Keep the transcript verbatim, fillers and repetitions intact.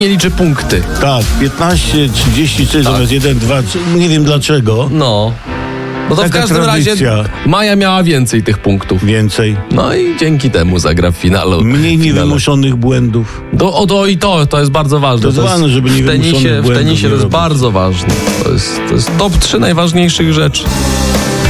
nie liczy punkty. Tak, piętnaście, trzydzieści trzy Tak. zamiast jeden, dwa, trzy, nie wiem dlaczego. No. No to w Taka każdym tradycja. razie Maja miała więcej tych punktów. Więcej. No i dzięki temu zagra w finalu. Mniej w finale. niewymuszonych błędów. Do, o, do, I to, to jest bardzo ważne. To jest ważne, żeby w niewymuszonych tenisie, w błędów tenisie nie to jest robić. bardzo ważne. To jest, to jest top trzy najważniejszych rzeczy.